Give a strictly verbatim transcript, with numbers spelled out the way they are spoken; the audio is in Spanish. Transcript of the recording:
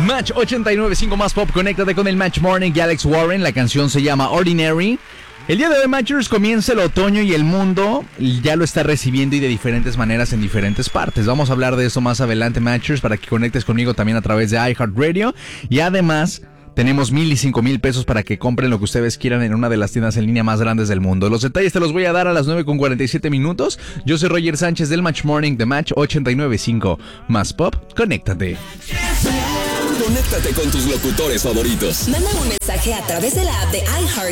Match ochenta y nueve punto cinco más pop, conéctate con el Match Morning y Alex Warren. La canción se llama Ordinary. El día de hoy, Matchers, comienza el otoño y el mundo ya lo está recibiendo y de diferentes maneras en diferentes partes. Vamos a hablar de eso más adelante, Matchers, para que conectes conmigo también a través de iHeartRadio. Y además, tenemos mil y cinco mil pesos para que compren lo que ustedes quieran en una de las tiendas en línea más grandes del mundo. Los detalles te los voy a dar a las nueve con cuarenta y siete minutos. Yo soy Roger Sánchez del Match Morning de Match ochenta y nueve punto cinco. Más pop, conéctate. Conéctate con tus locutores favoritos. Manda un mensaje a través de la app de iHeart